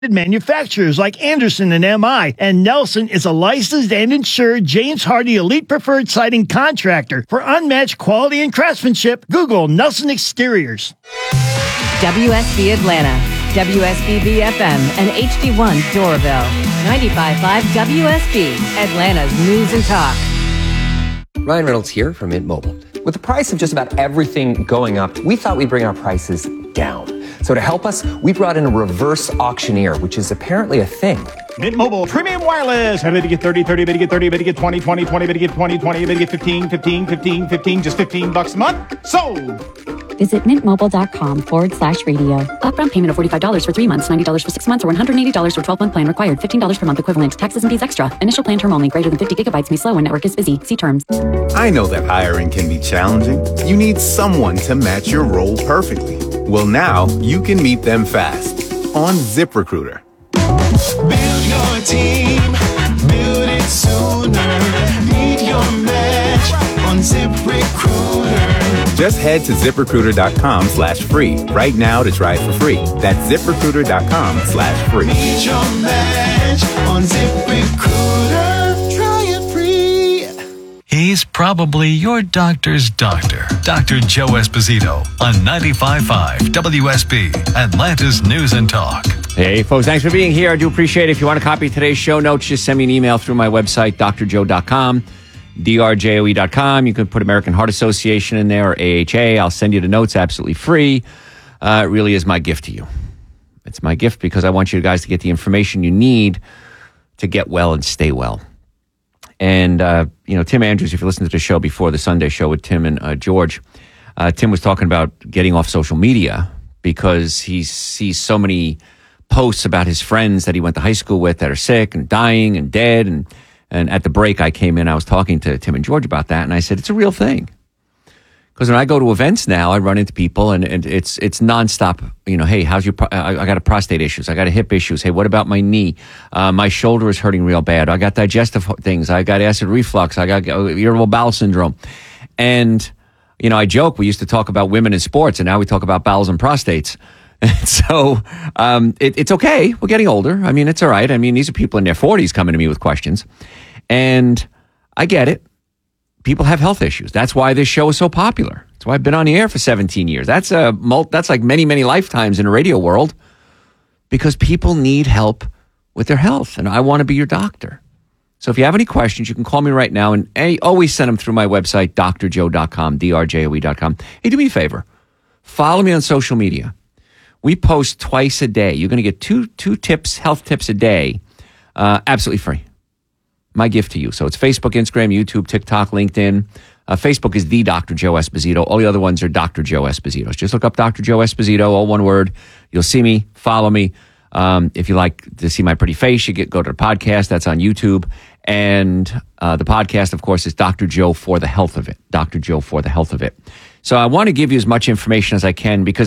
manufacturers like Anderson and MI, and Nelson is a licensed and insured James Hardy Elite Preferred Siding contractor. For unmatched quality and craftsmanship, Google Nelson Exteriors. WSB Atlanta, WSBB FM, and HD1 Doraville. 95.5 WSB, Atlanta's News and Talk. Ryan Reynolds here from Mint Mobile. With the price of just about everything going up, we thought we'd bring our prices down. So to help us, we brought in a reverse auctioneer, which is apparently a thing. Mint Mobile Premium Wireless. How to get 30, 30, to get 30, to get 20, 20, 20, to get 20, 20, to get 15, 15, 15, 15, just $15 a month. Sold! Visit mintmobile.com/radio. Upfront payment of $45 for 3 months, $90 for 6 months, or $180 for 12-month plan required. $15 per month equivalent. Taxes and fees extra. Initial plan term only. Greater than 50 gigabytes may slow when network is busy. See terms. I know that hiring can be challenging. You need someone to match your role perfectly. Well, now you can meet them fast on ZipRecruiter. Build your team. Build it sooner. Meet your match on ZipRecruiter. Just head to ZipRecruiter.com/free right now to try it for free. That's ZipRecruiter.com/free. Meet your match on ZipRecruiter. Try it free. He's probably your doctor's doctor. Dr. Joe Esposito on 95.5 WSB, Atlanta's News and Talk. Hey, folks, thanks for being here. I do appreciate it. If you want a copy of today's show notes, just send me an email through my website, drjoe.com. drjoe.com. You can put American Heart Association in there or AHA. I'll send you the notes absolutely free. It really is my gift to you. It's my gift because I want you guys to get the information you need to get well and stay well. And, Tim Andrews, if you listen to the show before, the Sunday show with Tim and George, Tim was talking about getting off social media because he sees so many posts about his friends that he went to high school with that are sick and dying and dead. And at the break, I came in, I was talking to Tim and George about that, and I said, it's a real thing. Because when I go to events now, I run into people, and it's nonstop. Hey, how's your? I got a prostate issues. I got a hip issues. Hey, what about my knee? My shoulder is hurting real bad. I got digestive things. I got acid reflux. I got irritable bowel syndrome. And I joke. We used to talk about women in sports, and now we talk about bowels and prostates. And so it's okay. We're getting older. I mean, it's all right. I mean, these are people in their 40s coming to me with questions. And I get it. People have health issues. That's why this show is so popular. That's why I've been on the air for 17 years. That's like many, many lifetimes in the radio world because people need help with their health. And I want to be your doctor. So if you have any questions, you can call me right now and always send them through my website, drjoe.com, drjoe.com. Hey, do me a favor. Follow me on social media. We post twice a day. You're going to get two tips, health tips a day, absolutely free. My gift to you. So it's Facebook, Instagram, YouTube, TikTok, LinkedIn. Facebook is the Dr. Joe Esposito. All the other ones are Dr. Joe Esposito. Just look up Dr. Joe Esposito, all one word. You'll see me, follow me. If you like to see my pretty face, you go to the podcast. That's on YouTube. And the podcast, of course, is Dr. Joe for the Health of It. Dr. Joe for the Health of It. So I want to give you as much information as I can because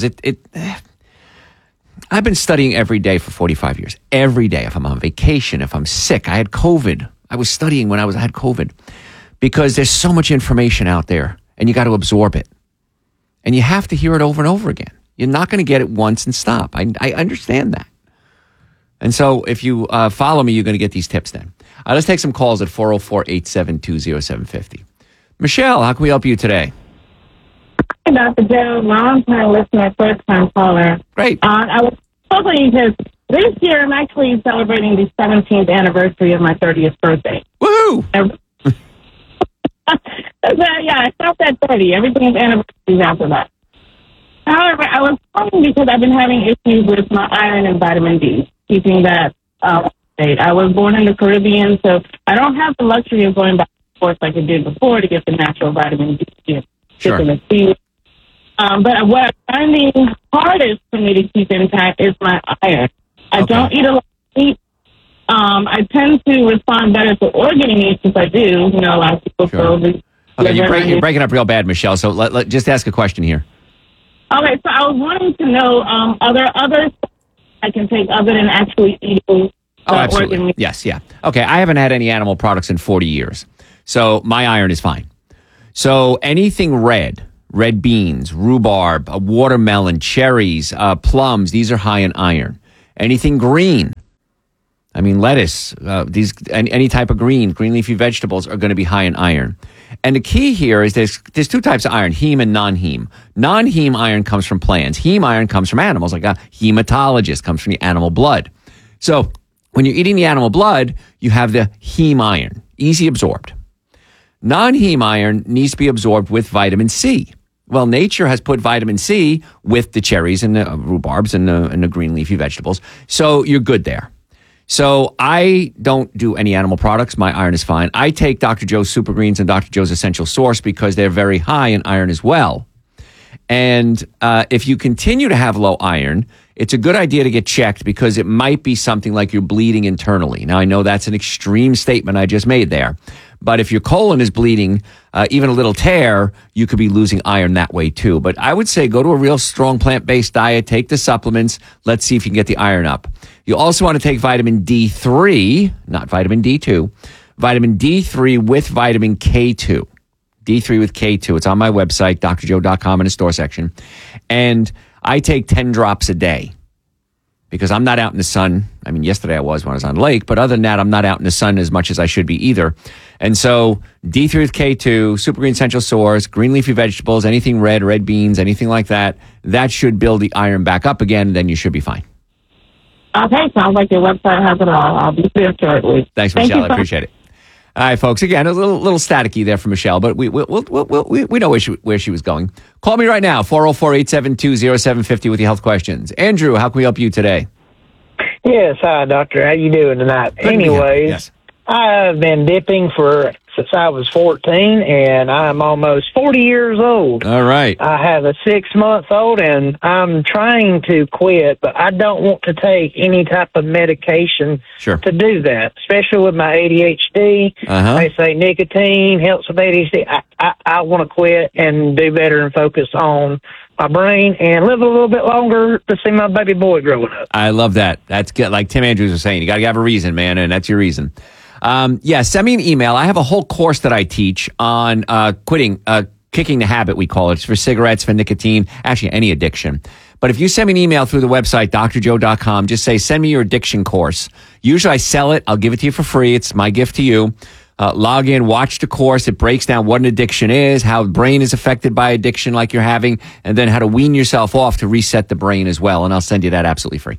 I've been studying every day for 45 years. Every day. If I'm on vacation, if I'm sick, I had COVID. I was studying when I had COVID because there's so much information out there and you got to absorb it. And you have to hear it over and over again. You're not going to get it once and stop. I understand that. And so if you follow me, you're going to get these tips then. Let's take some calls at 404-872-0750. Michelle, how can we help you today? Hi, Dr. Joe. Long-time listener, first-time caller. Great. I was hoping because this year I'm actually celebrating the 17th anniversary of my 30th birthday. Woohoo! Yeah, I stopped at 30. Everything's anniversaries after that. However, I was calling because I've been having issues with my iron and vitamin D, keeping that state. I was born in the Caribbean, so I don't have the luxury of going back and forth like I did before to get the natural vitamin D. Sure. But what I'm finding hardest for me to keep intact is my iron. I don't eat a lot of meat. I tend to respond better to organ meats if I do. A lot of people probably. Okay, you're breaking up real bad, Michelle. So let just ask a question here. Okay, so I was wanting to know other I can take other than actually eating. Absolutely. Organ meat. Yes, yeah. Okay, I haven't had any animal products in 40 years, so my iron is fine. So anything red beans, rhubarb, watermelon, cherries, plums, these are high in iron. Anything green. I mean, lettuce, any type of green leafy vegetables are going to be high in iron. And the key here is there's two types of iron, heme and non-heme. Non-heme iron comes from plants. Heme iron comes from animals, like a hematologist, comes from the animal blood. So when you're eating the animal blood, you have the heme iron, easy absorbed. Non-heme iron needs to be absorbed with vitamin C. Well, nature has put vitamin C with the cherries and the rhubarbs and the green leafy vegetables. So you're good there. So I don't do any animal products. My iron is fine. I take Dr. Joe's Super Greens and Dr. Joe's Essential Source because they're very high in iron as well. And if you continue to have low iron, it's a good idea to get checked because it might be something like you're bleeding internally. Now, I know that's an extreme statement I just made there. But if your colon is bleeding, even a little tear, you could be losing iron that way too. But I would say go to a real strong plant-based diet, take the supplements. Let's see if you can get the iron up. You also want to take vitamin D3, not vitamin D2, vitamin D3 with vitamin K2. D3 with K2. It's on my website, drjoe.com in the store section. And I take 10 drops a day because I'm not out in the sun. I mean, yesterday I was when I was on the lake, but other than that, I'm not out in the sun as much as I should be either. And so D3 with K2, Super Green Essential Source, green leafy vegetables, anything red beans, anything like that, that should build the iron back up again. Then you should be fine. Okay, sounds like your website has it all. I'll be there shortly. Thanks, Michelle. I appreciate it. All right, folks. Again, a little staticky there from Michelle, but we know where she was going. Call me right now, 404-872-0750 with your health questions. Andrew, how can we help you today? Yes, hi, doctor. How you doing tonight? Anyways, yes. I've been dipping since I was 14, and I'm almost 40 years old. All right. I have a 6-month-old, and I'm trying to quit, but I don't want to take any type of medication to do that, especially with my ADHD. They say nicotine helps with ADHD. I want to quit and do better and focus on my brain and live a little bit longer to see my baby boy growing up. I love that. That's good. Like Tim Andrews was saying, you got to have a reason, man, and that's your reason. Send me an email. I have a whole course that I teach on kicking the habit, we call it. It's for cigarettes, for nicotine, actually any addiction. But if you send me an email through the website, drjoe.com, just say, send me your addiction course. Usually I sell it. I'll give it to you for free. It's my gift to you. Log in, watch the course. It breaks down what an addiction is, how the brain is affected by addiction like you're having, and then how to wean yourself off to reset the brain as well. And I'll send you that absolutely free.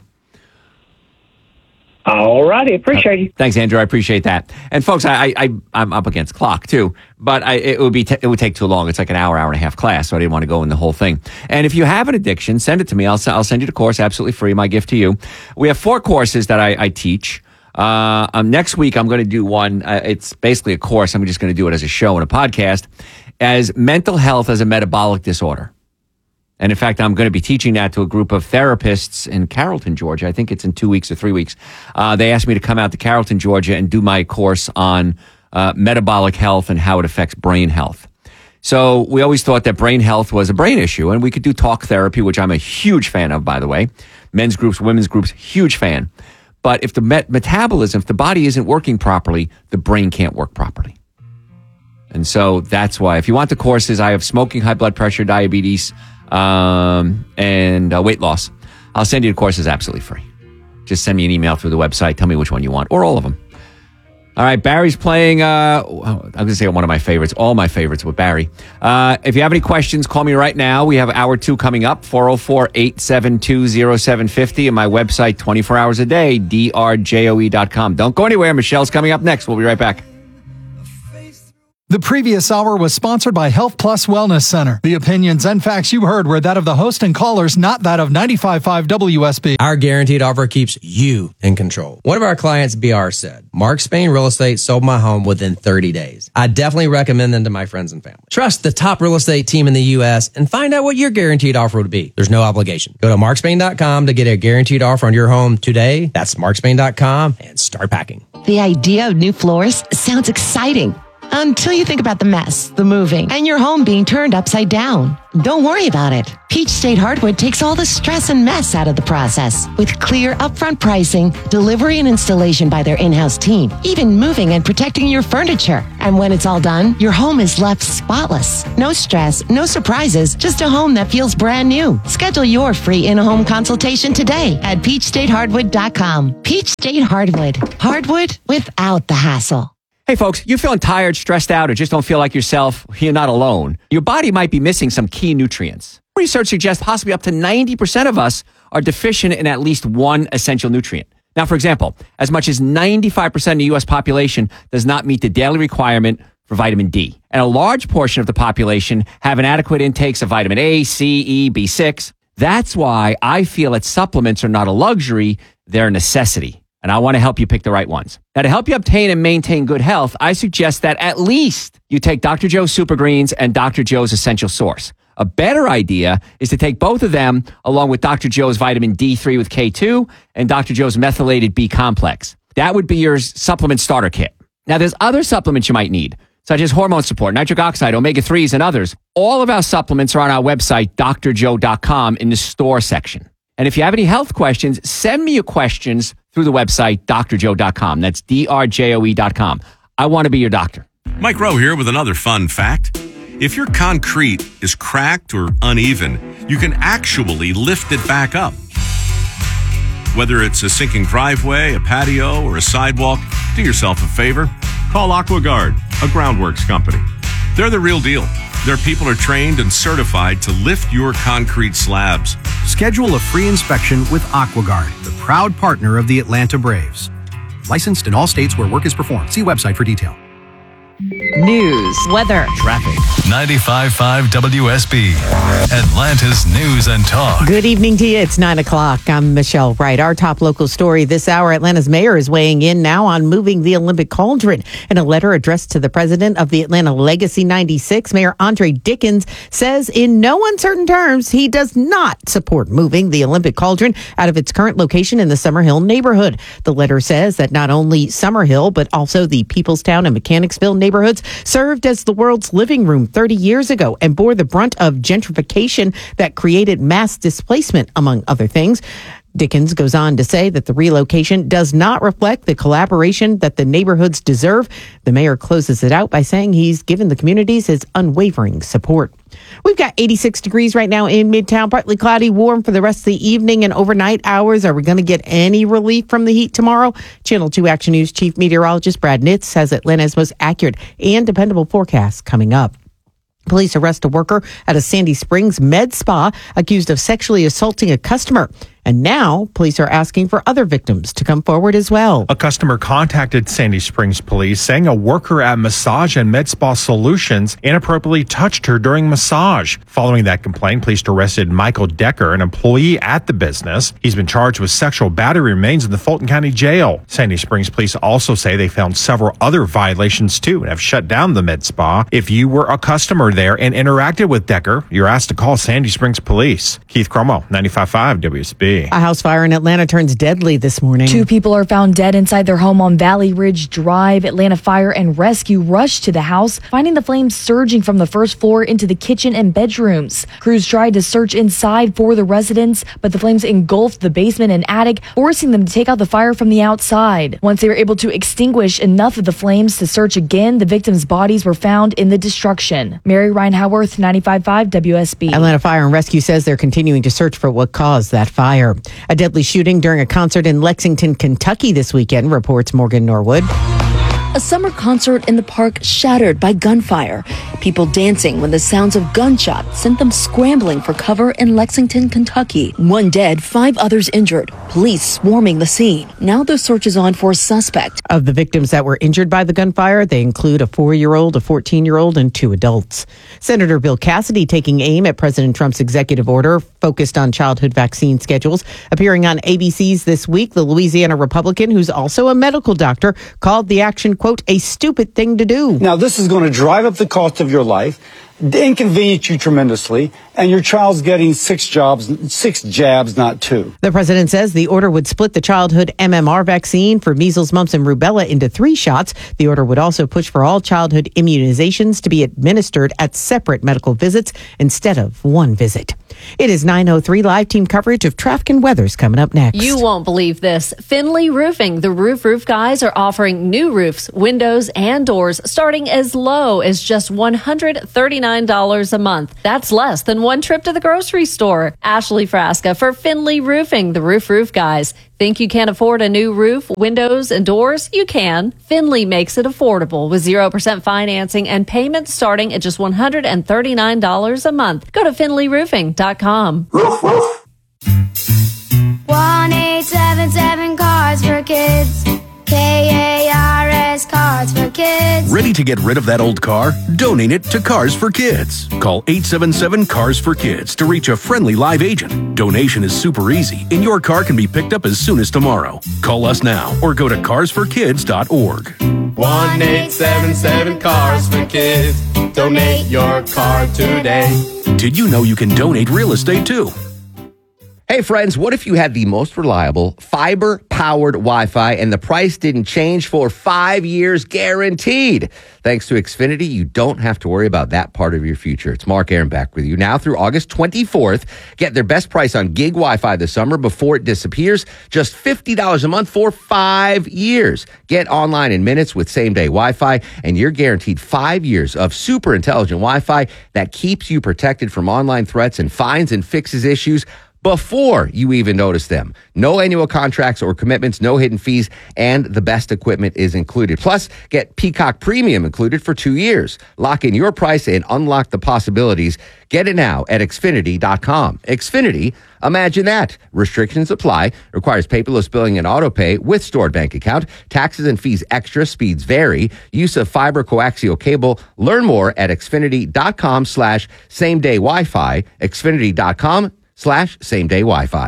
All righty. Appreciate you. Thanks, Andrew. I appreciate that. And folks, I'm up against clock too, but it would take too long. It's like an hour and a half class, so I didn't want to go in the whole thing. And if you have an addiction, send it to me. I'll send you the course absolutely free. My gift to you. We have 4 courses that I teach. Next week, I'm going to do one. It's basically a course. I'm just going to do it as a show and a podcast as mental health as a metabolic disorder. And in fact, I'm going to be teaching that to a group of therapists in Carrollton, Georgia. I think it's in 2 weeks or 3 weeks. They asked me to come out to Carrollton, Georgia and do my course on metabolic health and how it affects brain health. So we always thought that brain health was a brain issue and we could do talk therapy, which I'm a huge fan of, by the way. Men's groups, women's groups, huge fan. But if the metabolism, if the body isn't working properly, the brain can't work properly. And so that's why, if you want the courses, I have smoking, high blood pressure, diabetes, and weight loss. I'll send you the courses absolutely free. Just send me an email through the website. Tell me which one you want, or all of them. All right, Barry's playing, I'm going to say one of my favorites, all my favorites with Barry. If you have any questions, call me right now. We have hour 2 coming up, 404-872-0750, and my website 24 hours a day, drjoe.com. Don't go anywhere. Michelle's coming up next. We'll be right back. The previous hour was sponsored by Health Plus Wellness Center. The opinions and facts you heard were that of the host and callers, not that of 95.5 WSB. Our guaranteed offer keeps you in control. One of our clients, BR, said, Mark Spain Real Estate sold my home within 30 days. I definitely recommend them to my friends and family. Trust the top real estate team in the U.S. and find out what your guaranteed offer would be. There's no obligation. Go to markspain.com to get a guaranteed offer on your home today. That's markspain.com and start packing. The idea of new floors sounds exciting. Until you think about the mess, the moving, and your home being turned upside down. Don't worry about it. Peach State Hardwood takes all the stress and mess out of the process. With clear upfront pricing, delivery and installation by their in-house team, even moving and protecting your furniture. And when it's all done, your home is left spotless. No stress, no surprises, just a home that feels brand new. Schedule your free in-home consultation today at peachstatehardwood.com. Peach State Hardwood. Hardwood without the hassle. Hey folks, you feeling tired, stressed out, or just don't feel like yourself? You're not alone. Your body might be missing some key nutrients. Research suggests possibly up to 90% of us are deficient in at least one essential nutrient. Now, for example, as much as 95% of the U.S. population does not meet the daily requirement for vitamin D. And a large portion of the population have inadequate intakes of vitamin A, C, E, B6. That's why I feel that supplements are not a luxury, they're a necessity. And I want to help you pick the right ones. Now, to help you obtain and maintain good health, I suggest that at least you take Dr. Joe's Super Greens and Dr. Joe's Essential Source. A better idea is to take both of them along with Dr. Joe's vitamin D3 with K2 and Dr. Joe's methylated B complex. That would be your supplement starter kit. Now, there's other supplements you might need, such as hormone support, nitric oxide, omega-3s, and others. All of our supplements are on our website, drjoe.com, in the store section. And if you have any health questions, send me your questions through the website, drjoe.com. That's drjoe.com. I want to be your doctor. Mike Rowe here with another fun fact. If your concrete is cracked or uneven, you can actually lift it back up. Whether it's a sinking driveway, a patio, or a sidewalk, do yourself a favor. Call AquaGuard, a groundworks company. They're the real deal. Their people are trained and certified to lift your concrete slabs. Schedule a free inspection with AquaGuard, the proud partner of the Atlanta Braves. Licensed in all states where work is performed. See website for detail. News, weather, traffic. 95.5 WSB, Atlanta's News and Talk. Good evening to you. It's 9 o'clock. I'm Michelle Wright. Our top local story this hour, Atlanta's mayor is weighing in now on moving the Olympic cauldron. In a letter addressed to the president of the Atlanta Legacy 96, Mayor Andre Dickens says in no uncertain terms he does not support moving the Olympic cauldron out of its current location in the Summerhill neighborhood. The letter says that not only Summerhill, but also the Peoplestown and Mechanicsville neighborhoods served as the world's living room 30 years ago and bore the brunt of gentrification that created mass displacement, among other things. Dickens goes on to say that the relocation does not reflect the collaboration that the neighborhoods deserve. The mayor closes it out by saying he's given the communities his unwavering support. We've got 86 degrees right now in Midtown, partly cloudy, warm for the rest of the evening and overnight hours. Are we going to get any relief from the heat tomorrow? Channel 2 Action News Chief Meteorologist Brad Nitz has Atlanta's most accurate and dependable forecast coming up. Police arrest a worker at a Sandy Springs med spa accused of sexually assaulting a customer. And now police are asking for other victims to come forward as well. A customer contacted Sandy Springs police saying a worker at Massage and Med Spa Solutions inappropriately touched her during massage. Following that complaint, police arrested Michael Decker, an employee at the business. He's been charged with sexual battery, remains in the Fulton County Jail. Sandy Springs police also say they found several other violations too and have shut down the med spa. If you were a customer there and interacted with Decker, you're asked to call Sandy Springs police. Keith Cromo, 95.5 WSB. A house fire in Atlanta turns deadly this morning. 2 people are found dead inside their home on Valley Ridge Drive. Atlanta Fire and Rescue rushed to the house, finding the flames surging from the first floor into the kitchen and bedrooms. Crews tried to search inside for the residents, but the flames engulfed the basement and attic, forcing them to take out the fire from the outside. Once they were able to extinguish enough of the flames to search again, the victims' bodies were found in the destruction. Mary Ryan Howarth, 95.5 WSB. Atlanta Fire and Rescue says they're continuing to search for what caused that fire. A deadly shooting during a concert in Lexington, Kentucky this weekend, reports Morgan Norwood. A summer concert in the park shattered by gunfire. People dancing when the sounds of gunshots sent them scrambling for cover in Lexington, Kentucky. 1 dead, 5 others injured. Police swarming the scene. Now the search is on for a suspect. Of the victims that were injured by the gunfire, they include a 4-year-old, a 14-year-old, and 2 adults. Senator Bill Cassidy taking aim at President Trump's executive order focused on childhood vaccine schedules. Appearing on ABC's This Week, the Louisiana Republican, who's also a medical doctor, called the action, quote, a stupid thing to do. Now, this is going to drive up the cost of your life. inconvenience you tremendously, and your child's getting 6 jabs, not 2. The president says the order would split the childhood MMR vaccine for measles, mumps, and rubella into 3 shots. The order would also push for all childhood immunizations to be administered at separate medical visits instead of one visit. It is 9:03. Live team coverage of traffic and weather's coming up next. You won't believe this. Finley Roofing, the roof guys, are offering new roofs, windows, and doors starting as low as just $139 a month. That's less than one trip to the grocery store. Ashley Frasca for Finley Roofing, the roof guys. Think you can't afford a new roof, windows, and doors? You can. Finley makes it affordable with 0% financing and payments starting at just $139 a month. Go to finleyroofing.com. 1-877 Cards for Kids. KARS Cards for Kids. Ready to get rid of that old car? Donate it to Cars for Kids. Call 877 Cars for Kids to reach a friendly live agent. Donation is super easy, and your car can be picked up as soon as tomorrow. Call us now or go to carsforkids.org. 1-877 Cars for Kids. Donate your car today. Did you know you can donate real estate too? Hey friends, what if you had the most reliable fiber-powered Wi-Fi and the price didn't change for 5 years guaranteed? Thanks to Xfinity, you don't have to worry about that part of your future. It's Mark Aaron back with you now through August 24th. Get their best price on gig Wi-Fi this summer before it disappears. Just $50 a month for 5 years. Get online in minutes with same-day Wi-Fi, and you're guaranteed 5 years of super intelligent Wi-Fi that keeps you protected from online threats and finds and fixes issues before you even notice them. No annual contracts or commitments, no hidden fees, and the best equipment is included. Plus, get Peacock Premium included for 2 years. Lock in your price and unlock the possibilities. Get it now at Xfinity.com. Xfinity, imagine that. Restrictions apply. Requires paperless billing and auto pay with stored bank account. Taxes and fees extra. Speeds vary. Use of fiber coaxial cable. Learn more at Xfinity.com/same-day Wi-Fi. Xfinity.com/same-day Wi-Fi.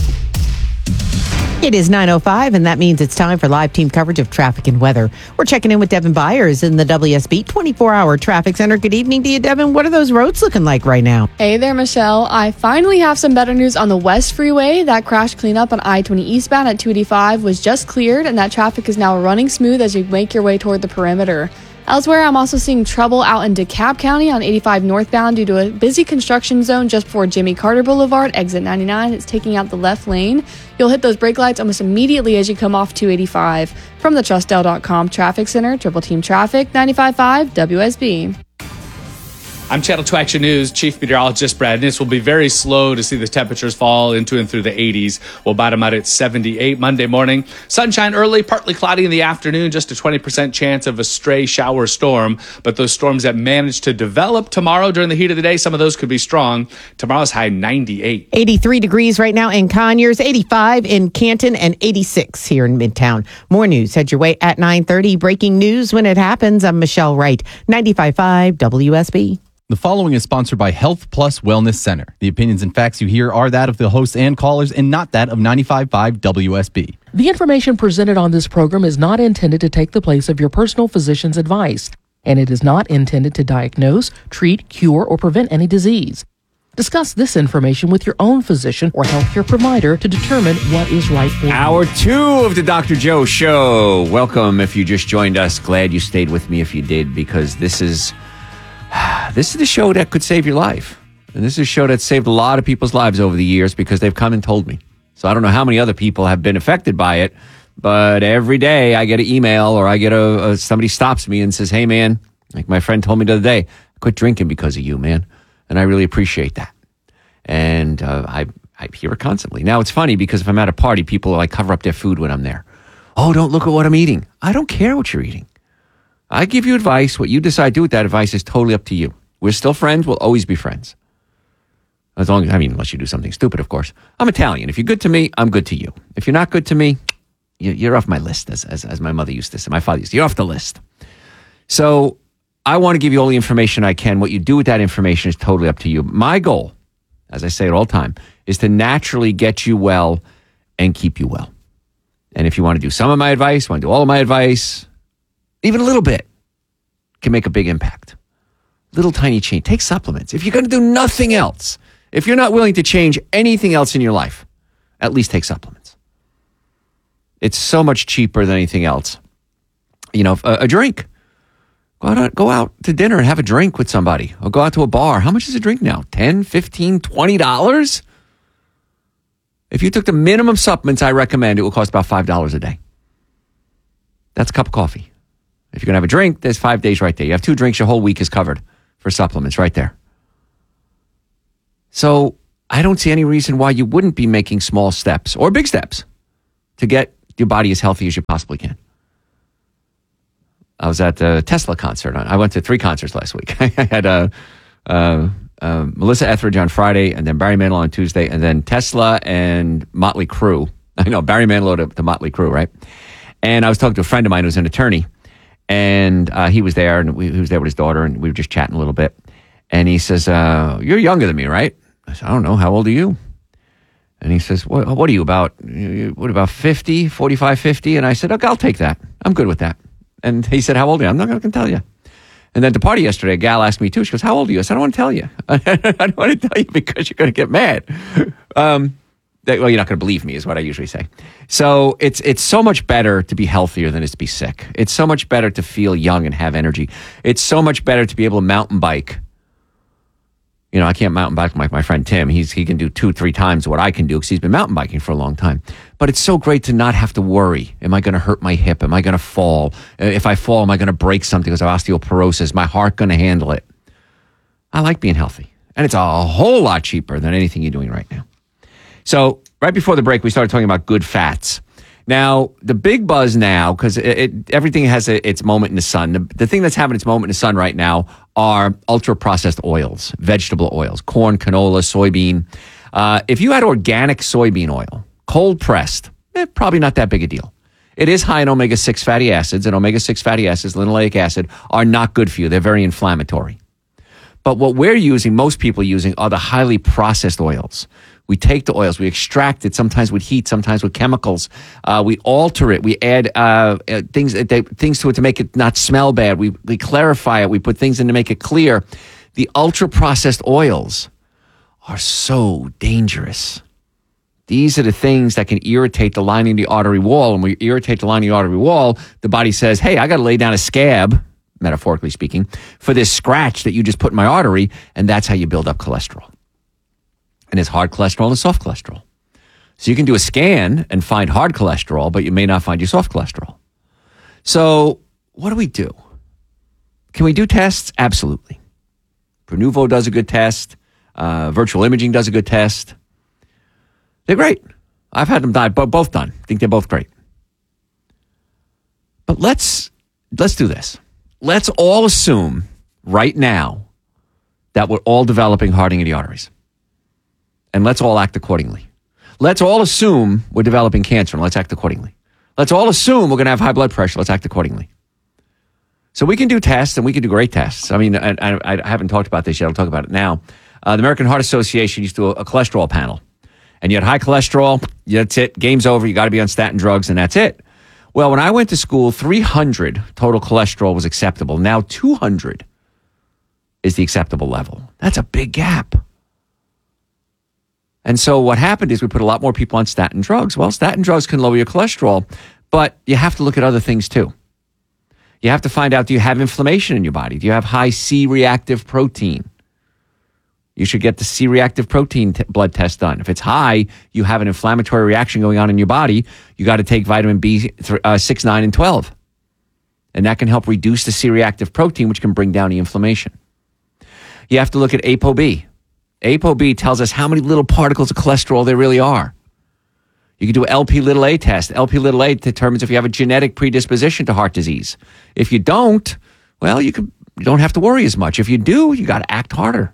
It is 9:05, and that means it's time for live team coverage of traffic and weather. We're checking in with Devin Byers in the WSB 24-hour traffic center. Good evening to you, Devin. What are those roads looking like right now? Hey there, Michelle. I finally have some better news on the West Freeway. That crash cleanup on I-20 eastbound at 285 was just cleared, and that traffic is now running smooth as you make your way toward the perimeter. Elsewhere, I'm also seeing trouble out in DeKalb County on 85 northbound due to a busy construction zone just before Jimmy Carter Boulevard, exit 99. It's taking out the left lane. You'll hit those brake lights almost immediately as you come off 285. From the TrustDell.com Traffic Center, Triple Team Traffic, 95.5 WSB. I'm Channel 2 Action News Chief Meteorologist Brad Niss. Will be very slow to see the temperatures fall into and through the 80s. We'll bottom out at 78 Monday morning. Sunshine early, partly cloudy in the afternoon, just a 20% chance of a stray shower storm. But those storms that manage to develop tomorrow during the heat of the day, some of those could be strong. Tomorrow's high 98. 83 degrees right now in Conyers, 85 in Canton, and 86 here in Midtown. More news head your way at 9:30. Breaking news when it happens. I'm Michelle Wright, 95.5 WSB. The following is sponsored by Health Plus Wellness Center. The opinions and facts you hear are that of the hosts and callers and not that of 95.5 WSB. The information presented on this program is not intended to take the place of your personal physician's advice, and it is not intended to diagnose, treat, cure, or prevent any disease. Discuss this information with your own physician or healthcare provider to determine what is right for you. Hour 2 of the Dr. Joe Show. Welcome if you just joined us. Glad you stayed with me if you did, because this is the show that could save your life. And this is a show that saved a lot of people's lives over the years because they've come and told me. So I don't know how many other people have been affected by it, but every day I get an email or I get somebody stops me and says, hey man, like my friend told me the other day, I quit drinking because of you, man. And I really appreciate that. And I hear it constantly. Now it's funny because if I'm at a party, people like cover up their food when I'm there. Oh, don't look at what I'm eating. I don't care what you're eating. I give you advice. What you decide to do with that advice is totally up to you. We're still friends. We'll always be friends. As long as, unless you do something stupid, of course. I'm Italian. If you're good to me, I'm good to you. If you're not good to me, you're off my list, as my mother used to say. My father used to say, you're off the list. So I want to give you all the information I can. What you do with that information is totally up to you. My goal, as I say it all the time, is to naturally get you well and keep you well. And if you want to do some of my advice, want to do all of my advice, even a little bit, can make a big impact. Little tiny change. Take supplements. If you're going to do nothing else, if you're not willing to change anything else in your life, at least take supplements. It's so much cheaper than anything else. A drink. Go out to dinner and have a drink with somebody, or go out to a bar. How much is a drink now? $10, $15, $20? If you took the minimum supplements I recommend, it will cost about $5 a day. That's a cup of coffee. If you're going to have a drink, there's 5 days right there. You have 2 drinks, your whole week is covered for supplements right there. So I don't see any reason why you wouldn't be making small steps or big steps to get your body as healthy as you possibly can. I was at the Tesla concert. I went to 3 concerts last week. I had Melissa Etheridge on Friday, and then Barry Manilow on Tuesday, and then Tesla and Motley Crue. I know, Barry Manilow to Motley Crue, right? And I was talking to a friend of mine who's an attorney, and he was there, and he was there with his daughter, and we were just chatting a little bit. And he says, you're younger than me, right? I said, I don't know. How old are you? And he says, what are you, about 50, 45, 50? And I said, okay, I'll take that. I'm good with that. And he said, how old are you? I'm not going to tell you. And then at the party yesterday, a gal asked me too. She goes, how old are you? I said, I don't want to tell you. I don't want to tell you because you're going to get mad. Well, you're not going to believe me is what I usually say. So it's so much better to be healthier than it is to be sick. It's so much better to feel young and have energy. It's so much better to be able to mountain bike. I can't mountain bike like my friend Tim. He can do 2-3 times what I can do because he's been mountain biking for a long time. But it's so great to not have to worry. Am I going to hurt my hip? Am I going to fall? If I fall, am I going to break something because of osteoporosis? Is my heart going to handle it? I like being healthy. And it's a whole lot cheaper than anything you're doing right now. So right before the break, we started talking about good fats. Now, the big buzz now, because everything has its moment in the sun. The thing that's having its moment in the sun right now are ultra-processed oils, vegetable oils, corn, canola, soybean. If you had organic soybean oil, cold-pressed, probably not that big a deal. It is high in omega-6 fatty acids, and omega-6 fatty acids, linoleic acid, are not good for you. They're very inflammatory. But what we're using, most people are using, are the highly processed oils. We take the oils, we extract it, sometimes with heat, sometimes with chemicals. We alter it. We add things to it to make it not smell bad. We clarify it. We put things in to make it clear. The ultra-processed oils are so dangerous. These are the things that can irritate the lining of the artery wall. And when we irritate the lining of the artery wall, the body says, hey, I got to lay down a scab, metaphorically speaking, for this scratch that you just put in my artery. And that's how you build up cholesterol. And there's hard cholesterol and soft cholesterol. So you can do a scan and find hard cholesterol, but you may not find your soft cholesterol. So what do we do? Can we do tests? Absolutely. Prenuvo does a good test. Virtual imaging does a good test. They're great. I've had them both done. I think they're both great. But let's do this. Let's all assume right now that we're all developing hardening of the arteries. And let's all act accordingly. Let's all assume we're developing cancer, and let's act accordingly. Let's all assume we're going to have high blood pressure. Let's act accordingly. So we can do tests, and we can do great tests. I mean, I haven't talked about this yet. I'll talk about it now. The American Heart Association used to do a cholesterol panel. And you had high cholesterol, that's it, game's over, you got to be on statin drugs, and that's it. Well, when I went to school, 300 total cholesterol was acceptable. Now 200 is the acceptable level. That's a big gap. And so what happened is we put a lot more people on statin drugs. Well, statin drugs can lower your cholesterol, but you have to look at other things too. You have to find out, do you have inflammation in your body? Do you have high C-reactive protein? You should get the C-reactive protein blood test done. If it's high, you have an inflammatory reaction going on in your body. You got to take vitamin B6, 9, and 12. And that can help reduce the C-reactive protein, which can bring down the inflammation. You have to look at ApoB. ApoB tells us how many little particles of cholesterol there really are. You can do an LP-little-a test. LP-little-a determines if you have a genetic predisposition to heart disease. If you don't, well, you don't have to worry as much. If you do, you got to act harder.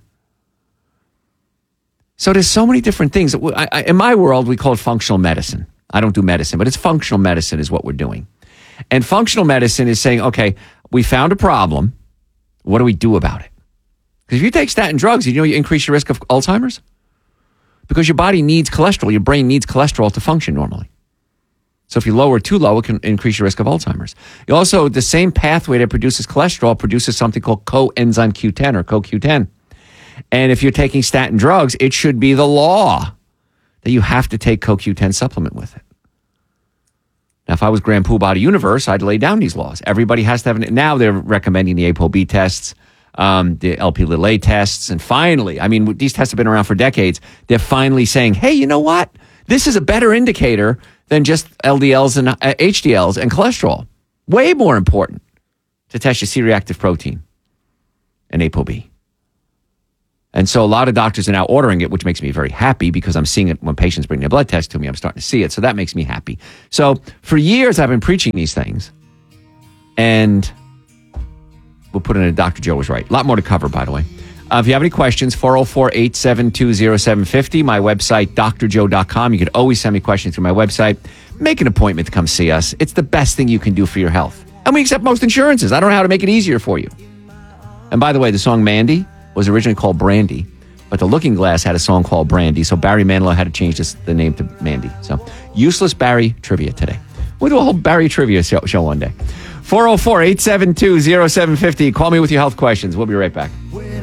So there's so many different things. In my world, we call it functional medicine. I don't do medicine, but it's functional medicine is what we're doing. And functional medicine is saying, okay, we found a problem. What do we do about it? Because if you take statin drugs, you increase your risk of Alzheimer's. Because your body needs cholesterol. Your brain needs cholesterol to function normally. So if you lower too low, it can increase your risk of Alzheimer's. You also, the same pathway that produces cholesterol produces something called coenzyme Q10 or CoQ10. And if you're taking statin drugs, it should be the law that you have to take CoQ10 supplement with it. Now, if I was Grand Poobah Universe, I'd lay down these laws. Everybody has to have it. Now they're recommending the ApoB tests, the LP-Little-A tests. And finally, I mean, these tests have been around for decades. They're finally saying, hey, you know what? This is a better indicator than just LDLs and HDLs and cholesterol. Way more important to test your C-reactive protein and ApoB. And so a lot of doctors are now ordering it, which makes me very happy because I'm seeing it when patients bring their blood test to me. I'm starting to see it. So that makes me happy. So for years, I've been preaching these things. And we'll put in a Dr. Joe was right. A lot more to cover, by the way. If you have any questions, 404-872-0750, my website, drjoe.com. You can always send me questions through my website. Make an appointment to come see us. It's the best thing you can do for your health. And we accept most insurances. I don't know how to make it easier for you. And by the way, the song Mandy was originally called Brandy, but the Looking Glass had a song called Brandy, so Barry Manilow had to change the name to Mandy. So, useless Barry trivia today. We'll do a whole Barry trivia show one day. 404-872-0750. Call me with your health questions. We'll be right back.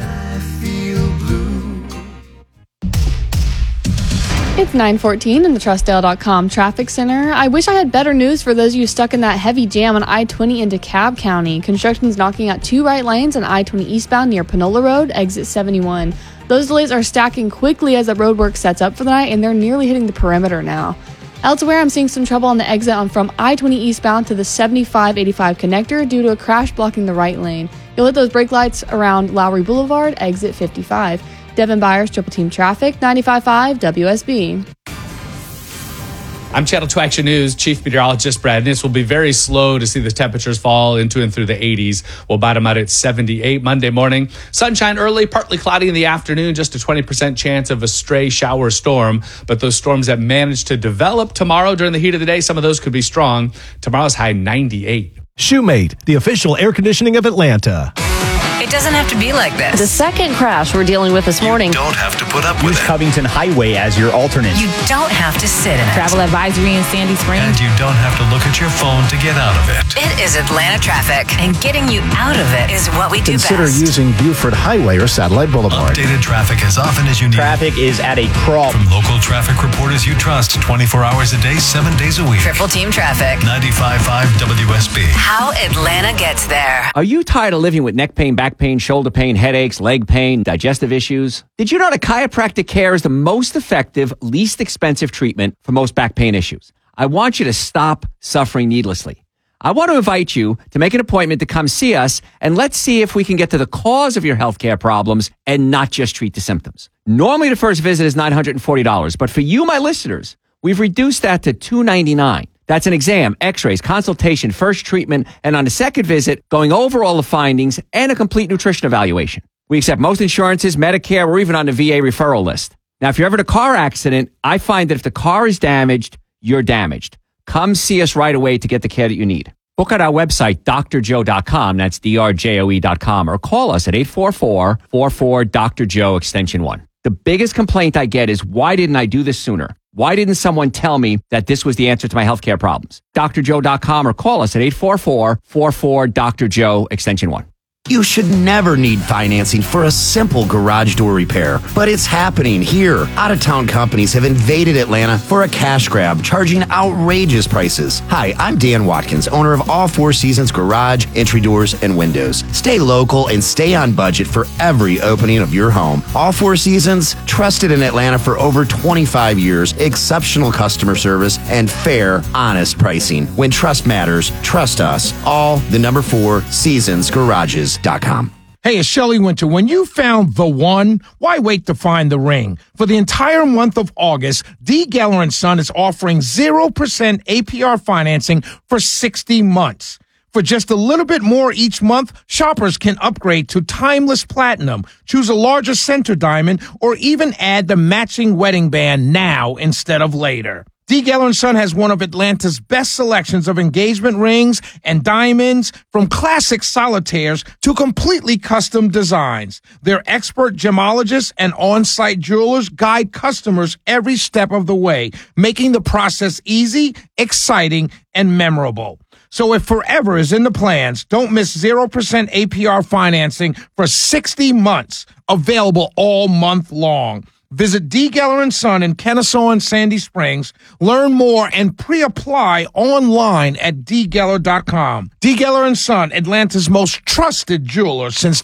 It's 9:14 in the TrustDale.com traffic center. I wish I had better news for those of you stuck in that heavy jam on I-20 into Cobb County. Construction is knocking out 2 right lanes on I-20 eastbound near Panola Road, exit 71. Those delays are stacking quickly as the roadwork sets up for the night, and they're nearly hitting the perimeter now. Elsewhere, I'm seeing some trouble on the exit from I-20 eastbound to the 75-85 connector due to a crash blocking the right lane. You'll hit those brake lights around Lowry Boulevard, exit 55. Devin Byers, Triple Team Traffic, 95.5 WSB. I'm Channel 2 Action News Chief Meteorologist Brad Niss. Will be very slow to see the temperatures fall into and through the 80s. We'll bottom out at 78 Monday morning. Sunshine early, partly cloudy in the afternoon, just a 20% chance of a stray shower storm. But those storms that manage to develop tomorrow during the heat of the day, some of those could be strong. Tomorrow's high 98. Shoemate, the official air conditioning of Atlanta. It doesn't have to be like this. The second crash we're dealing with this morning. Don't have to put up with Use it. Covington Highway as your alternate. You don't have to sit in it. Travel advisory in Sandy Springs. And you don't have to look at your phone to get out of it. It is Atlanta traffic, and getting you out of it is what we do Consider best. using Buford Highway or Satellite Boulevard. Updated traffic as often as you need. Traffic is at a crawl. From local traffic reporters you trust 24 hours a day, 7 days a week. Triple Team Traffic. 95.5 WSB. How Atlanta gets there. Are you tired of living with neck pain, back pain, shoulder pain, headaches, leg pain, digestive issues? Did you know that chiropractic care is the most effective, least expensive treatment for most back pain issues? I want you to stop suffering needlessly. I want to invite you to make an appointment to come see us, and let's see if we can get to the cause of your healthcare problems and not just treat the symptoms. Normally, the first visit is $940, but for you, my listeners, we've reduced that to $299. That's an exam, x-rays, consultation, first treatment, and on the second visit, going over all the findings and a complete nutrition evaluation. We accept most insurances, Medicare, or even on the VA referral list. Now, if you're ever in a car accident, I find that if the car is damaged, you're damaged. Come see us right away to get the care that you need. Book at our website, drjoe.com. That's drjoe.com. Or call us at 844-44-DR-JOE, extension 1. The biggest complaint I get is, why didn't I do this sooner? Why didn't someone tell me that this was the answer to my healthcare problems? drjoe.com or call us at 844-44-DR-JOE, extension 1. You should never need financing for a simple garage door repair, but it's happening here. Out-of-town companies have invaded Atlanta for a cash grab, charging outrageous prices. Hi, I'm Dan Watkins, owner of All Four Seasons Garage, Entry Doors, and Windows. Stay local and stay on budget for every opening of your home. All Four Seasons, trusted in Atlanta for over 25 years, exceptional customer service, and fair, honest pricing. When trust matters, trust us. All the number 4 Seasons Garages. Hey, it's Shelley Winter. When you found the one, why wait to find the ring? For the entire month of August, D. Geller & Son is offering 0% APR financing for 60 months. For just a little bit more each month, shoppers can upgrade to Timeless Platinum, choose a larger center diamond, or even add the matching wedding band now instead of later. D. Geller & Son has one of Atlanta's best selections of engagement rings and diamonds, from classic solitaires to completely custom designs. Their expert gemologists and on-site jewelers guide customers every step of the way, making the process easy, exciting, and memorable. So if forever is in the plans, don't miss 0% APR financing for 60 months, available all month long. Visit D. Geller & Son in Kennesaw and Sandy Springs. Learn more and pre-apply online at dgeller.com. D. Geller & Son, Atlanta's most trusted jeweler since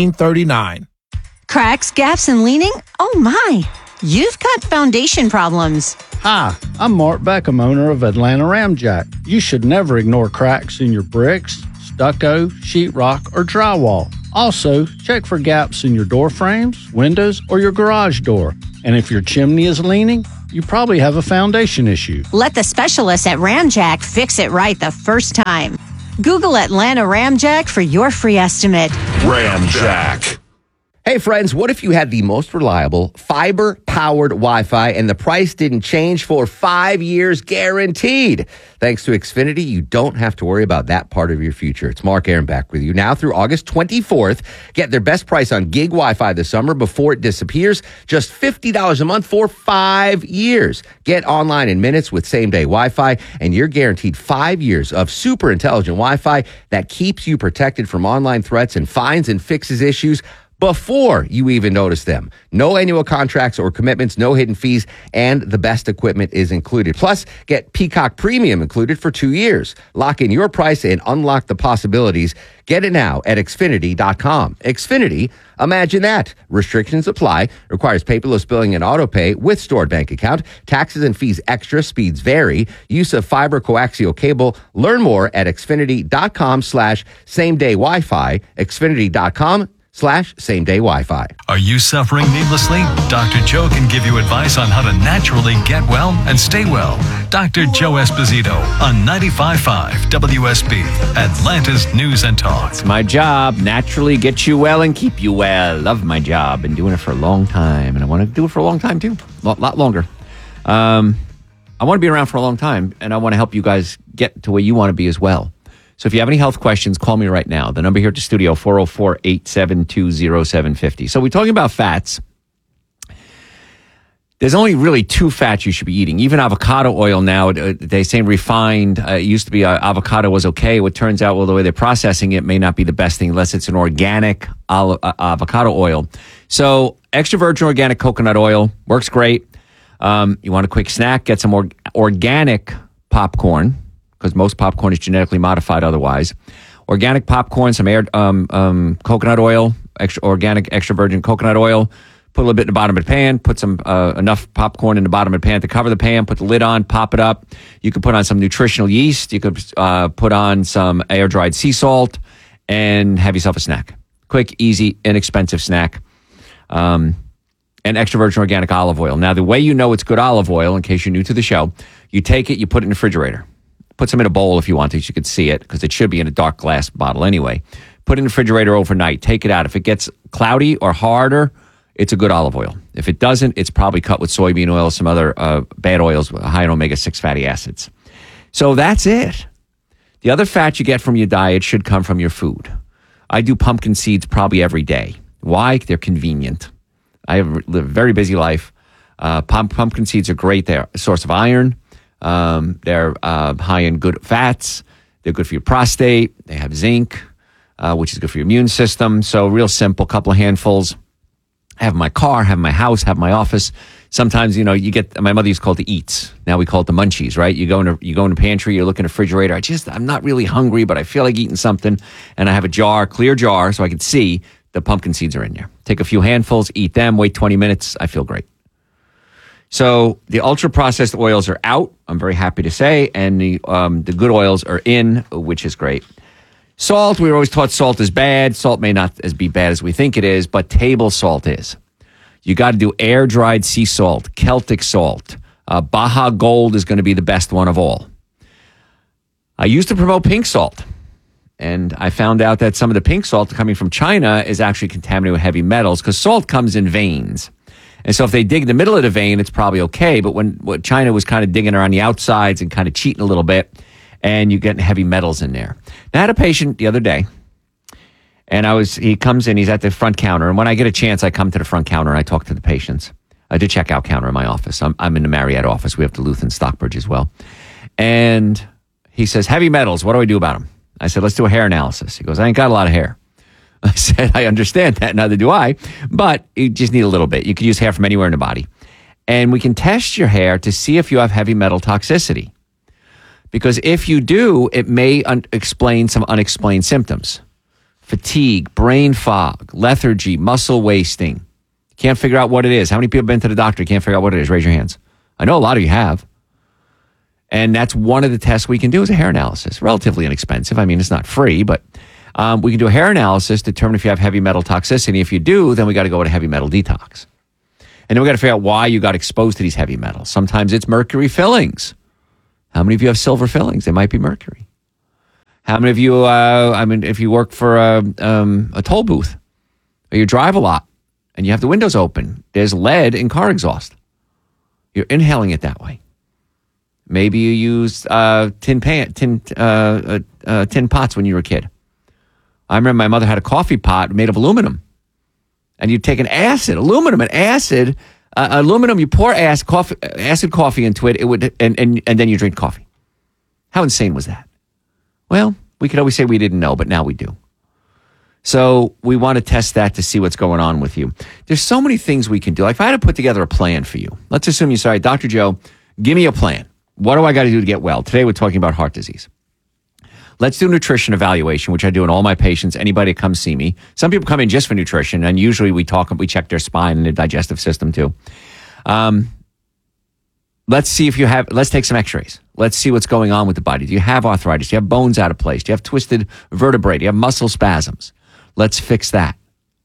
1939. Cracks, gaps, and leaning? Oh my! You've got foundation problems. Hi, I'm Mark Beckham, owner of Atlanta Ramjack. You should never ignore cracks in your bricks, stucco, sheetrock, or drywall. Also, check for gaps in your door frames, windows, or your garage door. And if your chimney is leaning, you probably have a foundation issue. Let the specialists at Ramjack fix it right the first time. Google Atlanta Ramjack for your free estimate. Ramjack. Hey friends, what if you had the most reliable fiber-powered Wi-Fi and the price didn't change for 5 years guaranteed? Thanks to Xfinity, you don't have to worry about that part of your future. It's Mark Aaron back with you now through August 24th. Get their best price on gig Wi-Fi this summer before it disappears. Just $50 a month for 5 years. Get online in minutes with same-day Wi-Fi, and you're guaranteed 5 years of super intelligent Wi-Fi that keeps you protected from online threats and finds and fixes issues before you even notice them. No annual contracts or commitments, no hidden fees, and the best equipment is included. Plus, get Peacock Premium included for 2 years. Lock in your price and unlock the possibilities. Get it now at Xfinity.com. Xfinity, imagine that. Restrictions apply. Requires paperless billing and auto pay with stored bank account. Taxes and fees extra. Speeds vary. Use of fiber coaxial cable. Learn more at Xfinity.com/same-day Wi-Fi. Xfinity.com/same-day Wi-Fi. Are you suffering needlessly? Dr. Joe can give you advice on how to naturally get well and stay well. Dr. Joe Esposito on 95.5 WSB, Atlanta's News and Talk. It's my job, naturally get you well and keep you well. Love my job. Been doing it for a long time, and I want to do it for a long time too. A lot longer. I want to be around for a long time, and I want to help you guys get to where you want to be as well. So if you have any health questions, call me right now. The number here at the studio, 404-872-0750. So we're talking about fats. There's only really 2 fats you should be eating. Even avocado oil now, they say refined. It used to be avocado was okay. What turns out, well, the way they're processing it may not be the best thing unless it's an organic avocado oil. So extra virgin organic coconut oil works great. You want a quick snack, get some organic popcorn, because most popcorn is genetically modified otherwise. Organic popcorn, some coconut oil, extra virgin coconut oil. Put a little bit in the bottom of the pan. Put some enough popcorn in the bottom of the pan to cover the pan. Put the lid on, pop it up. You could put on some nutritional yeast. You could put on some air-dried sea salt and have yourself a snack. Quick, easy, inexpensive snack. And extra virgin organic olive oil. Now, the way you know it's good olive oil, in case you're new to the show, you take it, you put it in the refrigerator. Put some in a bowl if you want to, so you could see it, because it should be in a dark glass bottle anyway. Put it in the refrigerator overnight. Take it out. If it gets cloudy or harder, it's a good olive oil. If it doesn't, it's probably cut with soybean oil, some other bad oils, high in omega-6 fatty acids. So that's it. The other fat you get from your diet should come from your food. I do pumpkin seeds probably every day. Why? They're convenient. I live a very busy life. Pumpkin seeds are great. They're a source of iron. They're high in good fats. They're good for your prostate. They have zinc, which is good for your immune system. So real simple, couple of handfuls. Have my car, have my house, have my office. Sometimes, you get, my mother used to call it the eats. Now we call it the munchies, right? You go in the pantry, you look in the refrigerator. I'm not really hungry, but I feel like eating something. And I have a clear jar, so I can see the pumpkin seeds are in there. Take a few handfuls, eat them, wait 20 minutes. I feel great. So the ultra-processed oils are out, I'm very happy to say, and the good oils are in, which is great. Salt, we were always taught salt is bad. Salt may not be bad as we think it is, but table salt is. You got to do air-dried sea salt, Celtic salt. Baja Gold is going to be the best one of all. I used to promote pink salt, and I found out that some of the pink salt coming from China is actually contaminated with heavy metals, because salt comes in veins. And so if they dig the middle of the vein, it's probably okay. But what China was kind of digging around the outsides and kind of cheating a little bit, and you're getting heavy metals in there. Now, I had a patient the other day, and he comes in, he's at the front counter. And when I get a chance, I come to the front counter and I talk to the patients. I do checkout counter in my office. I'm in the Marriott office. We have Duluth and Stockbridge as well. And he says, heavy metals, what do I do about them? I said, let's do a hair analysis. He goes, I ain't got a lot of hair. I said, I understand that, neither do I, but you just need a little bit. You can use hair from anywhere in the body. And we can test your hair to see if you have heavy metal toxicity. Because if you do, it may explain some unexplained symptoms. Fatigue, brain fog, lethargy, muscle wasting. Can't figure out what it is. How many people have been to the doctor, can't figure out what it is? Raise your hands. I know a lot of you have. And that's one of the tests we can do is a hair analysis. Relatively inexpensive. I mean, it's not free, but we can do a hair analysis, determine if you have heavy metal toxicity. If you do, then we got to go with a heavy metal detox. And then we got to figure out why you got exposed to these heavy metals. Sometimes it's mercury fillings. How many of you have silver fillings? They might be mercury. How many of you, if you work for a toll booth or you drive a lot and you have the windows open, there's lead in car exhaust. You're inhaling it that way. Maybe you used tin pots when you were a kid. I remember my mother had a coffee pot made of aluminum. And you'd take an acid, aluminum, you pour acid coffee into it, and then you drink coffee. How insane was that? Well, we could always say we didn't know, but now we do. So we want to test that to see what's going on with you. There's so many things we can do. Like if I had to put together a plan for you, let's assume you say, Dr. Joe, give me a plan. What do I got to do to get well? Today we're talking about heart disease. Let's do nutrition evaluation, which I do in all my patients, anybody that comes see me. Some people come in just for nutrition, and usually we check their spine and their digestive system too. Let's take some x-rays. Let's see what's going on with the body. Do you have arthritis? Do you have bones out of place? Do you have twisted vertebrae? Do you have muscle spasms? Let's fix that.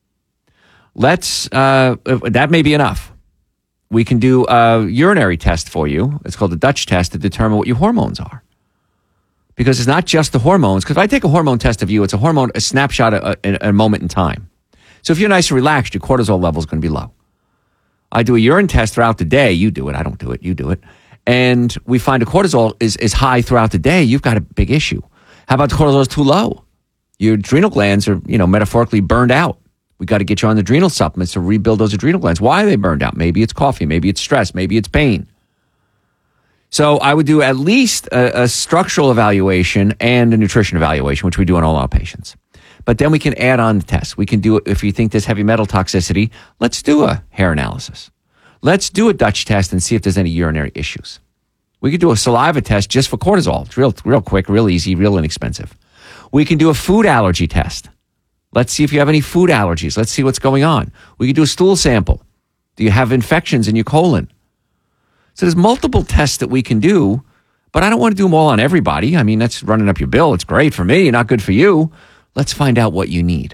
That may be enough. We can do a urinary test for you. It's called the Dutch test to determine what your hormones are. Because it's not just the hormones. Because if I take a hormone test of you, it's a snapshot in a moment in time. So if you're nice and relaxed, your cortisol level is going to be low. I do a urine test throughout the day. You do it. I don't do it. You do it. And we find the cortisol is high throughout the day. You've got a big issue. How about the cortisol is too low? Your adrenal glands are, metaphorically burned out. We got to get you on the adrenal supplements to rebuild those adrenal glands. Why are they burned out? Maybe it's coffee. Maybe it's stress. Maybe it's pain. So I would do at least a structural evaluation and a nutrition evaluation, which we do on all our patients. But then we can add on the tests. We can do it if you think there's heavy metal toxicity. Let's do a hair analysis. Let's do a Dutch test and see if there's any urinary issues. We could do a saliva test just for cortisol. It's real quick, real easy, real inexpensive. We can do a food allergy test. Let's see if you have any food allergies. Let's see what's going on. We can do a stool sample. Do you have infections in your colon? So there's multiple tests that we can do, but I don't want to do them all on everybody. I mean, that's running up your bill. It's great for me, not good for you. Let's find out what you need.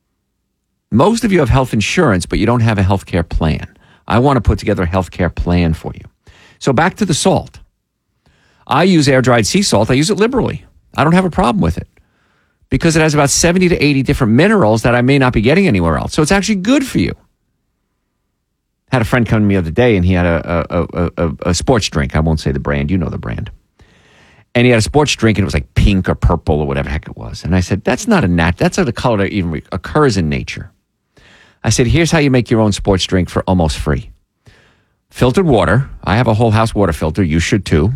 Most of you have health insurance, but you don't have a health care plan. I want to put together a health care plan for you. So back to the salt. I use air-dried sea salt. I use it liberally. I don't have a problem with it because it has about 70 to 80 different minerals that I may not be getting anywhere else. So it's actually good for you. Had a friend come to me the other day, and he had a sports drink. I won't say the brand. You know the brand. And he had a sports drink, and it was like pink or purple or whatever the heck it was. And I said, that's not that's not a color that even occurs in nature. I said, here's how you make your own sports drink for almost free. Filtered water. I have a whole house water filter. You should too.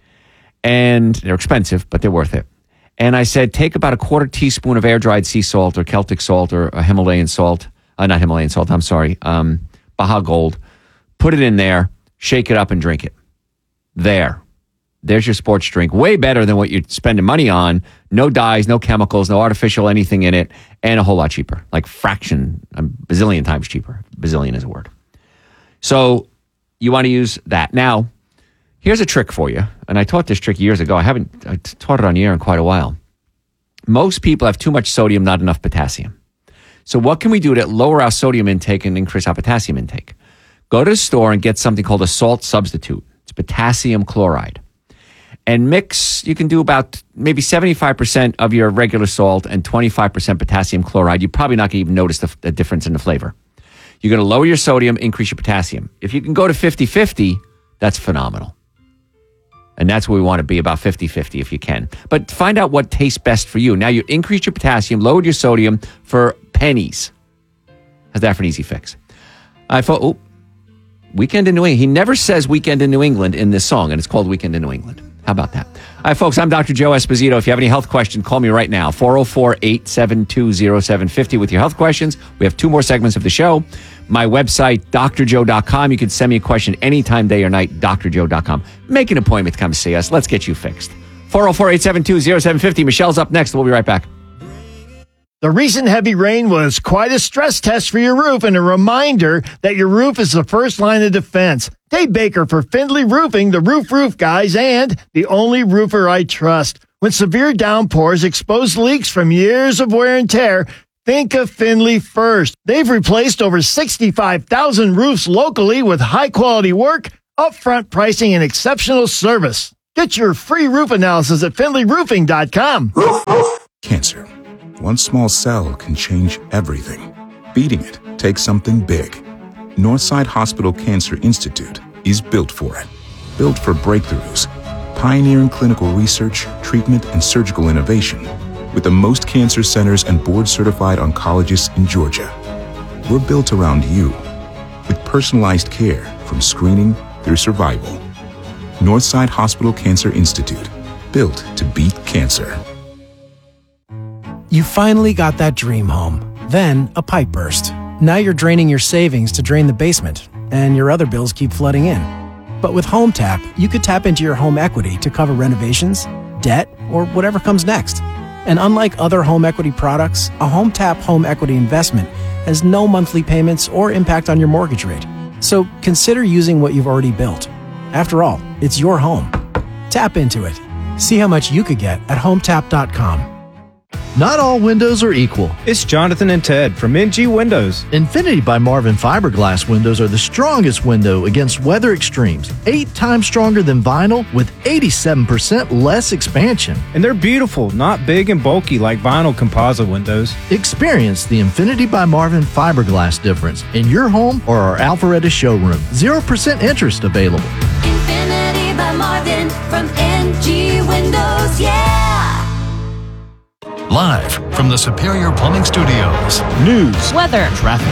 And they're expensive, but they're worth it. And I said, take about a quarter teaspoon of air-dried sea salt or Celtic salt or a Himalayan salt. Not Himalayan salt, I'm sorry. Baja Gold. Put it in there, shake it up and drink it. There's your sports drink. Way better than what you're spending money on. No dyes, no chemicals, no artificial anything in it, and a whole lot cheaper. Like a bazillion times cheaper. Bazillion is a word. So you want to use that. Now, here's a trick for you. And I taught this trick years ago. I taught it on the air in quite a while. Most people have too much sodium, not enough potassium. So what can we do to lower our sodium intake and increase our potassium intake? Go to the store and get something called a salt substitute. It's potassium chloride. And mix, you can do about maybe 75% of your regular salt and 25% potassium chloride. You're probably not going to even notice the difference in the flavor. You're going to lower your sodium, increase your potassium. If you can go to 50-50, that's phenomenal. And that's where we want to be, about 50-50 if you can. But find out what tastes best for you. Now you increased your potassium, lowered your sodium for pennies. How's that for an easy fix? I thought, Weekend in New England. He never says Weekend in New England in this song, and it's called Weekend in New England. How about that? All right, folks, I'm Dr. Joe Esposito. If you have any health questions, call me right now, 404-872-0750 with your health questions. We have 2 more segments of the show. My website, drjoe.com. You can send me a question anytime, day or night, drjoe.com. Make an appointment to come see us. Let's get you fixed. 404-872-0750. Michelle's up next. We'll be right back. The recent heavy rain was quite a stress test for your roof and a reminder that your roof is the first line of defense. Dave Baker for Findlay Roofing, the roof guys, and the only roofer I trust. When severe downpours expose leaks from years of wear and tear, think of Findlay first. They've replaced over 65,000 roofs locally with high-quality work, upfront pricing, and exceptional service. Get your free roof analysis at FindlayRoofing.com. Cancer. One small cell can change everything. Beating it takes something big. Northside Hospital Cancer Institute is built for it. Built for breakthroughs, pioneering clinical research, treatment, and surgical innovation, with the most cancer centers and board-certified oncologists in Georgia. We're built around you, with personalized care from screening through survival. Northside Hospital Cancer Institute, built to beat cancer. You finally got that dream home. Then a pipe burst. Now you're draining your savings to drain the basement, and your other bills keep flooding in. But with HomeTap, you could tap into your home equity to cover renovations, debt, or whatever comes next. And unlike other home equity products, a HomeTap home equity investment has no monthly payments or impact on your mortgage rate. So consider using what you've already built. After all, it's your home. Tap into it. See how much you could get at HomeTap.com. Not all windows are equal. It's Jonathan and Ted from NG Windows. Infinity by Marvin fiberglass windows are the strongest window against weather extremes. 8 times stronger than vinyl with 87% less expansion. And they're beautiful, not big and bulky like vinyl composite windows. Experience the Infinity by Marvin fiberglass difference in your home or our Alpharetta showroom. 0% interest available. Infinity by Marvin from NG Windows, yeah! Live from the Superior Plumbing Studios. News, weather, traffic.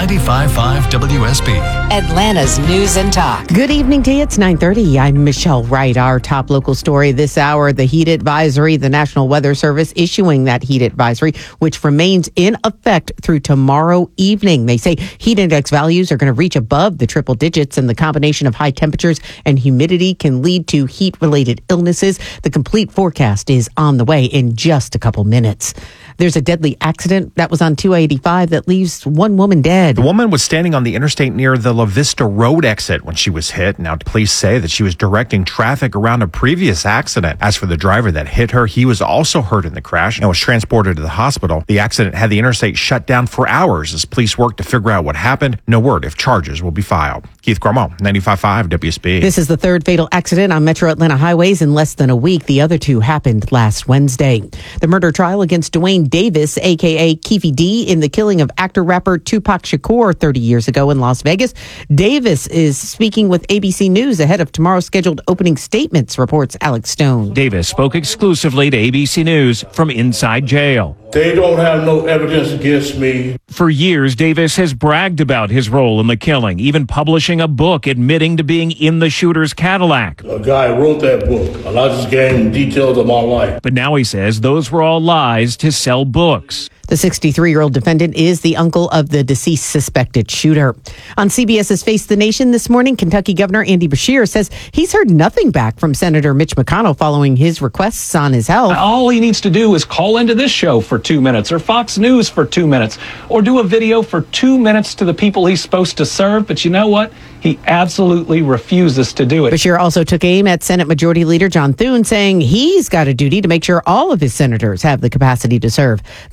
95.5 WSB. Atlanta's News and Talk. Good evening to you. It's 9:30. I'm Michelle Wright. Our top local story this hour, the heat advisory, the National Weather Service issuing that heat advisory, which remains in effect through tomorrow evening. They say heat index values are going to reach above the triple digits, and the combination of high temperatures and humidity can lead to heat-related illnesses. The complete forecast is on the way in just a couple minutes. There's a deadly accident that was on 285 that leaves one woman dead. The woman was standing on the interstate near the La Vista Road exit when she was hit. Now, police say that she was directing traffic around a previous accident. As for the driver that hit her, he was also hurt in the crash and was transported to the hospital. The accident had the interstate shut down for hours as police worked to figure out what happened. No word if charges will be filed. Keith Cormall, 95.5 WSB. This is the third fatal accident on Metro Atlanta highways in less than a week. The other 2 happened last Wednesday. The murder trial against Dwayne Davis, a.k.a. Keefe D, in the killing of actor-rapper Tupac Shakur 30 years ago in Las Vegas. Davis is speaking with ABC News ahead of tomorrow's scheduled opening statements, reports Alex Stone. Davis spoke exclusively to ABC News from inside jail. They don't have no evidence against me. For years, Davis has bragged about his role in the killing, even publishing a book admitting to being in the shooter's Cadillac. A guy wrote that book, and I just gave him details of my life. But now he says those were all lies to sell books. The 63-year-old defendant is the uncle of the deceased suspected shooter. On CBS's Face the Nation this morning, Kentucky Governor Andy Beshear says he's heard nothing back from Senator Mitch McConnell following his requests on his health. All he needs to do is call into this show for 2 minutes or Fox News for 2 minutes or do a video for 2 minutes to the people he's supposed to serve. But you know what? He absolutely refuses to do it. Beshear also took aim at Senate Majority Leader John Thune, saying he's got a duty to make sure all of his senators have the capacity to serve. The latest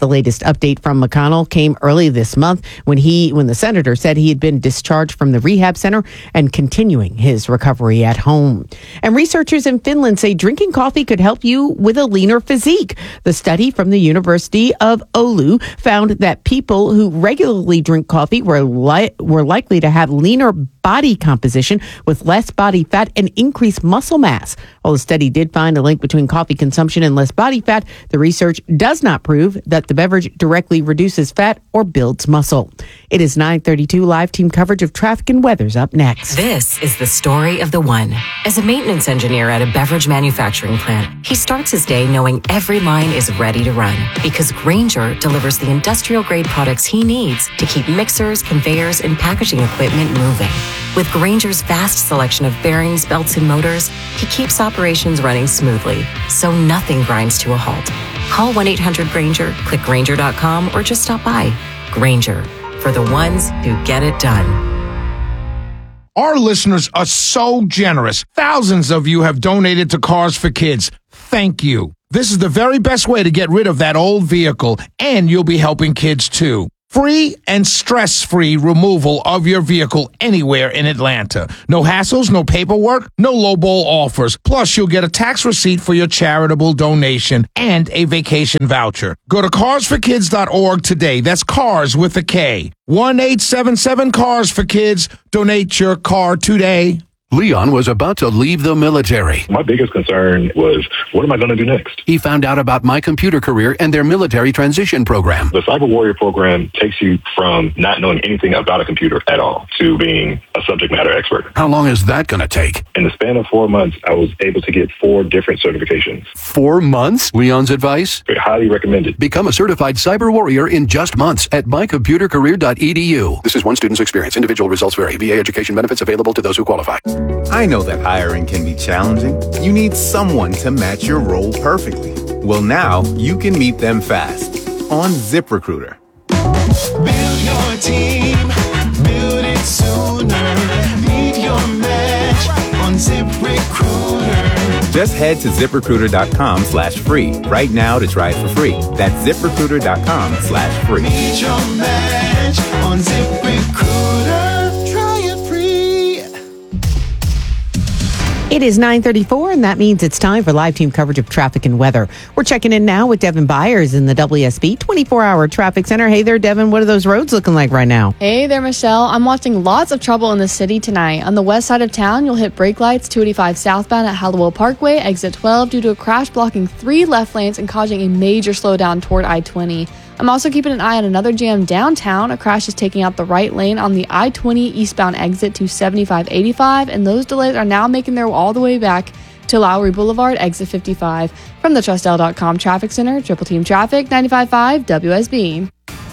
update from McConnell came early this month when the senator said he had been discharged from the rehab center and continuing his recovery at home. And researchers in Finland say drinking coffee could help you with a leaner physique. The study from the University of Oulu found that people who regularly drink coffee were likely to have leaner body composition with less body fat and increased muscle mass. While the study did find a link between coffee consumption and less body fat, the research does not prove that the beverage directly reduces fat or builds muscle. It is 9:32. Live team coverage of traffic and weather's up next. This is the story of the one. As a maintenance engineer at a beverage manufacturing plant, he starts his day knowing every line is ready to run because Grainger delivers the industrial-grade products he needs to keep mixers, conveyors, and packaging equipment moving. With Grainger's vast selection of bearings, belts, and motors, he keeps operations running smoothly, so nothing grinds to a halt. Call 1-800-GRAINGER, click Grainger.com, or just stop by. Grainger, for the ones who get it done. Our listeners are so generous. Thousands of you have donated to Cars for Kids. Thank you. This is the very best way to get rid of that old vehicle, and you'll be helping kids too. Free and stress-free removal of your vehicle anywhere in Atlanta. No hassles, no paperwork, no lowball offers. Plus, you'll get a tax receipt for your charitable donation and a vacation voucher. Go to carsforkids.org today. That's cars with a K. 1-877-CARS-FOR-KIDS. Donate your car today. Leon was about to leave the military. My biggest concern was, what am I going to do next? He found out about My Computer Career and their military transition program. The Cyber Warrior program takes you from not knowing anything about a computer at all to being a subject matter expert. How long is that going to take? In the span of 4 months, I was able to get 4 different certifications. 4 months? Leon's advice? Highly recommended. Become a certified cyber warrior in just months at mycomputercareer.edu. This is one student's experience. Individual results vary. VA education benefits available to those who qualify. I know that hiring can be challenging. You need someone to match your role perfectly. Well, now you can meet them fast on ZipRecruiter. Build your team, build it sooner. Meet your match on ZipRecruiter. Just head to ZipRecruiter.com/free right now to try it for free. That's ZipRecruiter.com/free. Meet your match on ZipRecruiter. Try it free. It is 9:34, and that means it's time for live team coverage of traffic and weather. We're checking in now with Devin Byers in the WSB 24-hour traffic center. Hey there, Devin. What are those roads looking like right now? Hey there, Michelle. I'm watching lots of trouble in the city tonight. On the west side of town, you'll hit brake lights 285 southbound at Hallowell Parkway, exit 12, due to a crash blocking 3 left lanes and causing a major slowdown toward I-20. I'm also keeping an eye on another jam downtown. A crash is taking out the right lane on the I-20 eastbound exit to 7585, and those delays are now making their way all the way back to Lowry Boulevard, exit 55. From the TrustL.com Traffic Center, Triple Team Traffic, 95.5 WSB.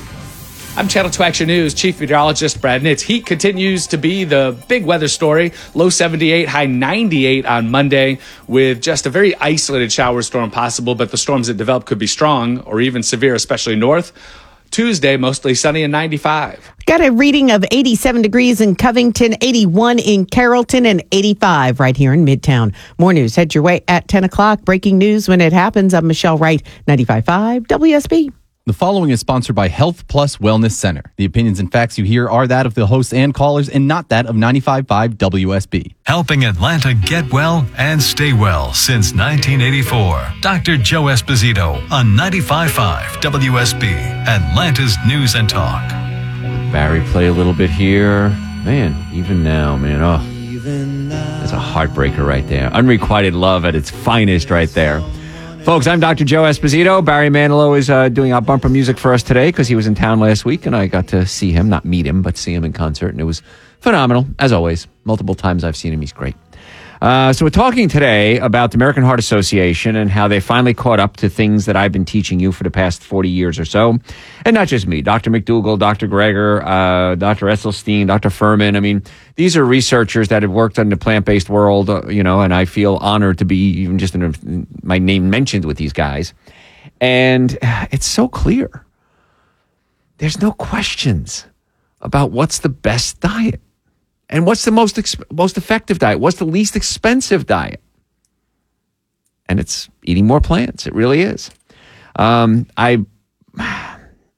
I'm Channel 2 Action News Chief Meteorologist Brad Nitz. Heat continues to be the big weather story. Low 78, high 98 on Monday with just a very isolated shower storm possible, but the storms that develop could be strong or even severe, especially north. Tuesday, mostly sunny and 95. Got a reading of 87 degrees in Covington, 81 in Carrollton, and 85 right here in Midtown. More news head your way at 10 o'clock. Breaking news when it happens. I'm Michelle Wright, 95.5 WSB. The following is sponsored by Health Plus Wellness Center. The opinions and facts you hear are that of the hosts and callers and not that of 95.5 WSB. Helping Atlanta get well and stay well since 1984. Dr. Joe Esposito on 95.5 WSB, Atlanta's News and Talk. Barry, play a little bit here. Man, even now, man. Oh, that's a heartbreaker right there. Unrequited love at its finest right there. Folks, I'm Dr. Joe Esposito. Barry Manilow is doing our bumper music for us today because he was in town last week, and I got to see him, not meet him, but see him in concert, and it was phenomenal, as always. Multiple times I've seen him. He's great. So we're talking today about the American Heart Association and how they finally caught up to things that I've been teaching you for the past 40 years or so. And not just me, Dr. McDougall, Dr. Greger, Dr. Esselstyn, Dr. Furman. I mean, these are researchers that have worked in the plant-based world, and I feel honored to be even just my name mentioned with these guys. And it's so clear. There's no questions about what's the best diet. And what's the most effective diet? What's the least expensive diet? And it's eating more plants. It really is. I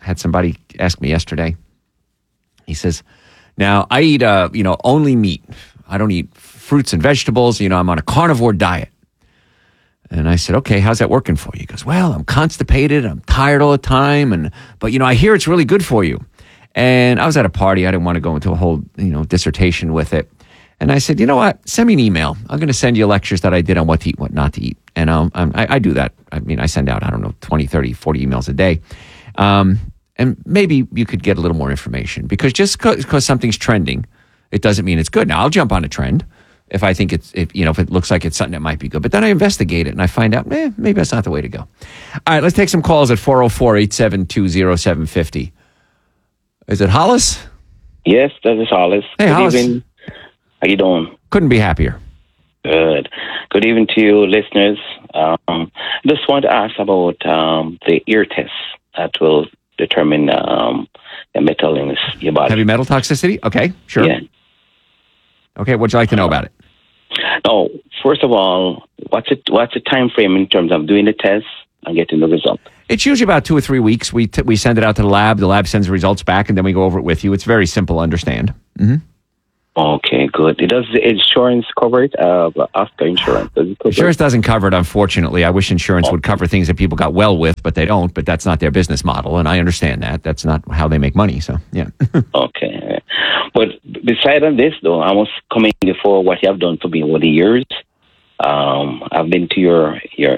had somebody ask me yesterday. He says, now I eat, only meat. I don't eat fruits and vegetables. I'm on a carnivore diet. And I said, okay, how's that working for you? He goes, well, I'm constipated. I'm tired all the time. But I hear it's really good for you. And I was at a party. I didn't want to go into a whole, dissertation with it. And I said, you know what? Send me an email. I'm going to send you lectures that I did on what to eat, what not to eat. And I do that. I send out, 20, 30, 40 emails a day. And maybe you could get a little more information, because just because something's trending, it doesn't mean it's good. Now, I'll jump on a trend if I think if it looks like it's something that might be good. But then I investigate it and I find out, maybe that's not the way to go. All right, let's take some calls at 404-872-0750. Is it Hollis? Yes, that is Hollis. Hey, Good Hollis. evening. How you doing? Couldn't be happier. Good. Good evening to you, listeners. Just want to ask about the ear test that will determine the metal in your body. Heavy metal toxicity? Okay, sure. Yeah. Okay, what'd you like to know about it? Oh, first of all, what's the time frame in terms of doing the test and getting the result? It's usually about 2 or 3 weeks. We send it out to the lab. The lab sends the results back, and then we go over it with you. It's very simple to understand. Mm-hmm. Okay, good. Does the insurance cover it? After insurance, does it cover Insurance doesn't cover it, unfortunately. I wish insurance would cover things that people got well with, but they don't. But that's not their business model, and I understand that. That's not how they make money. So, yeah. Okay. But beside of this, though, I was coming for what you have done for me over the years. I've been to your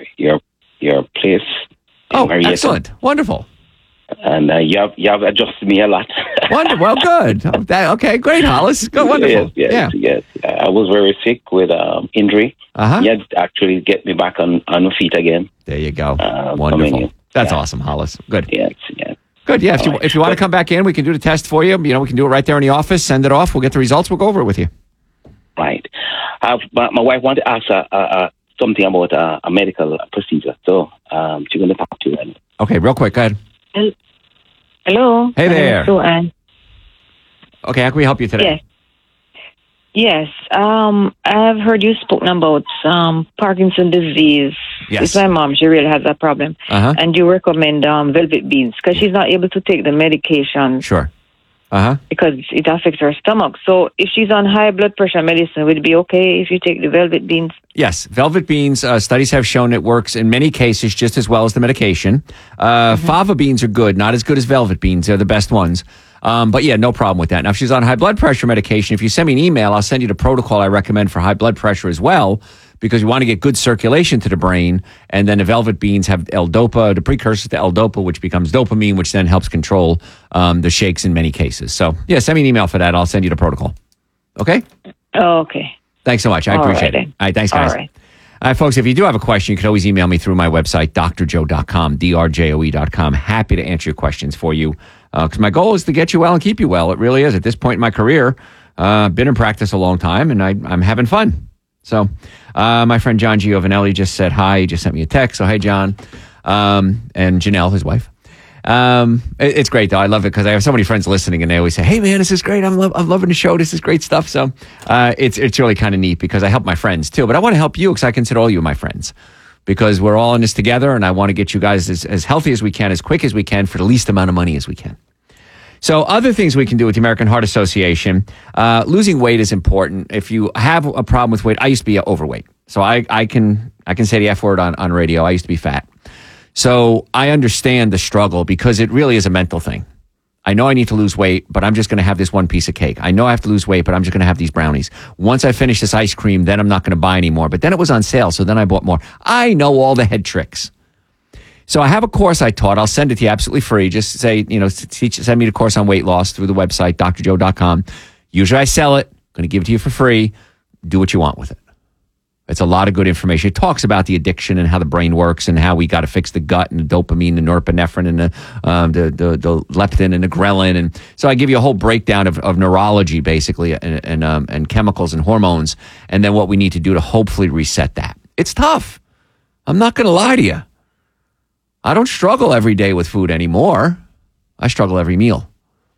place. Oh, excellent. Wonderful. And you have adjusted me a lot. Wonderful. Well, good. Okay, great, Hollis. Good, wonderful. Yes. I was very sick with injury. Uh-huh. You had to actually get me back on my feet again. There you go. Wonderful. That's awesome, Hollis. Good. Yes. Good. Yeah. If you want to come back in, we can do the test for you. We can do it right there in the office. Send it off. We'll get the results. We'll go over it with you. Right. My wife wanted to ask something about a medical procedure. So she's going to talk to you. Okay, real quick. Go ahead. Hello. Hey there. Joanne. Okay, how can we help you today? Yes. I've heard you spoken about Parkinson's disease. Yes. It's my mom. She really has that problem. Uh-huh. And you recommend velvet beans because she's not able to take the medication. Sure. Uh-huh. Because it affects her stomach. So if she's on high blood pressure medicine, would it be okay if you take the velvet beans? Yes. Velvet beans, studies have shown it works in many cases just as well as the medication. Fava beans are good, not as good as velvet beans. They're the best ones. But yeah, no problem with that. Now, if she's on high blood pressure medication, if you send me an email, I'll send you the protocol I recommend for high blood pressure as well, because we want to get good circulation to the brain. And then the velvet beans have L-DOPA, the precursor to L-DOPA, which becomes dopamine, which then helps control the shakes in many cases. So yeah, send me an email for that. I'll send you the protocol. Okay? Oh, okay. Thanks so much. I appreciate it. All right, thanks, guys. All right. Folks, if you do have a question, you can always email me through my website, drjoe.com, drjoe.com. Happy to answer your questions for you, because my goal is to get you well and keep you well. It really is. At this point in my career, been in practice a long time, and I'm having fun. So my friend John Giovanelli just said hi. He just sent me a text. So, hey, John. And Janelle, his wife. It's great, though. I love it because I have so many friends listening, and they always say, hey, man, this is great. I'm loving the show. This is great stuff. So it's really kind of neat because I help my friends, too. But I want to help you because I consider all you my friends, because we're all in this together, and I want to get you guys as healthy as we can, as quick as we can, for the least amount of money as we can. So other things we can do with the American Heart Association, losing weight is important. If you have a problem with weight, I used to be overweight. So I can say the F word on radio. I used to be fat. So I understand the struggle because it really is a mental thing. I know I need to lose weight, but I'm just going to have this one piece of cake. I know I have to lose weight, but I'm just going to have these brownies. Once I finish this ice cream, then I'm not going to buy any more. But then it was on sale, so then I bought more. I know all the head tricks. So I have a course I taught. I'll send it to you absolutely free. Just say, send me the course on weight loss through the website, drjoe.com. Usually I sell it. I'm going to give it to you for free. Do what you want with it. It's a lot of good information. It talks about the addiction and how the brain works and how we got to fix the gut and the dopamine, the norepinephrine, and the leptin and the ghrelin. And so I give you a whole breakdown of neurology, basically, and chemicals and hormones, and then what we need to do to hopefully reset that. It's tough. I'm not going to lie to you. I don't struggle every day with food anymore. I struggle every meal.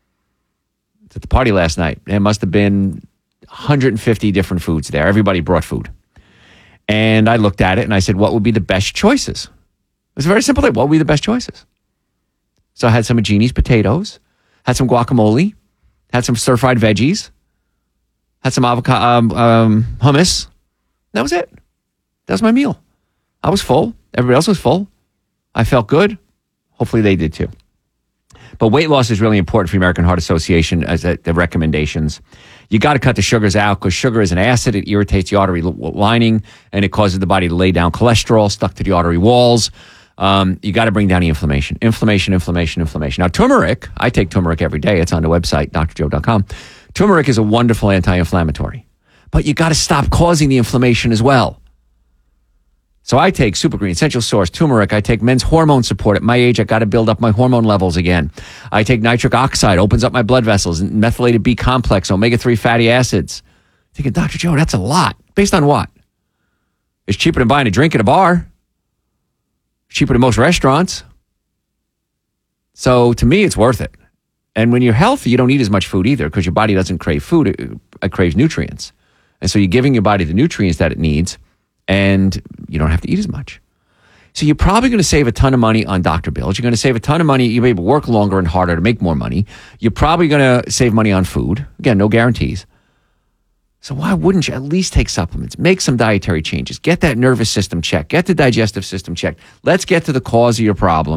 At the party last night, there must have been 150 different foods there. Everybody brought food. And I looked at it and I said, what would be the best choices? It's a very simple thing. What would be the best choices? So I had some of Jeannie's potatoes, had some guacamole, had some stir-fried veggies, had some avocado hummus. That was it. That was my meal. I was full. Everybody else was full. I felt good. Hopefully they did too. But weight loss is really important for the American Heart Association as the recommendations. You got to cut the sugars out because sugar is an acid. It irritates the artery lining and it causes the body to lay down cholesterol stuck to the artery walls. You got to bring down the inflammation. Inflammation. Now, turmeric, I take turmeric every day. It's on the website, drjoe.com. Turmeric is a wonderful anti-inflammatory, but you got to stop causing the inflammation as well. So I take Super Green, Essential Source, turmeric. I take men's hormone support. At my age, I got to build up my hormone levels again. I take nitric oxide, opens up my blood vessels, and methylated B complex, omega-3 fatty acids. Thinking, Dr. Joe, that's a lot. Based on what? It's cheaper than buying a drink at a bar. It's cheaper than most restaurants. So to me, it's worth it. And when you're healthy, you don't eat as much food either because your body doesn't crave food. It craves nutrients. And so you're giving your body the nutrients that it needs, and you don't have to eat as much. So you're probably going to save a ton of money on doctor bills. You're going to save a ton of money. You'll be able to work longer and harder to make more money. You're probably going to save money on food. Again, no guarantees. So why wouldn't you at least take supplements? Make some dietary changes. Get that nervous system checked. Get the digestive system checked. Let's get to the cause of your problem.